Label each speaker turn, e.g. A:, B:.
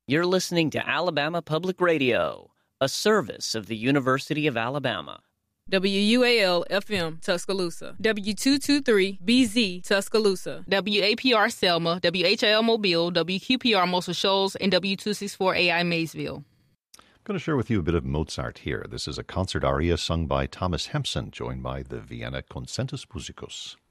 A: You're listening to Alabama Public Radio, a service of the University of Alabama.
B: WUAL-FM, Tuscaloosa. W223-BZ, Tuscaloosa.
C: WAPR Selma, WHIL Mobile, WQPR Muscle Shoals, and W264AI Maysville.
D: I'm going to share with you a bit of Mozart here. This is a concert aria sung by Thomas Hempson, joined by the Vienna Concertus Musicus.